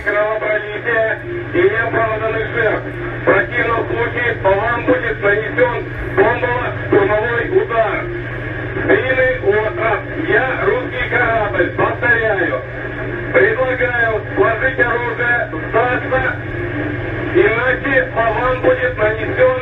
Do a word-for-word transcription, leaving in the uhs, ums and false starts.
Кровопролитие и неоправданных жертв. В противном случае по вам будет нанесен бомбово-штурмовой удар. Длинный остров. Я русский корабль. Повторяю. Предлагаю сложить оружие, сдаться, иначе по вам будет нанесен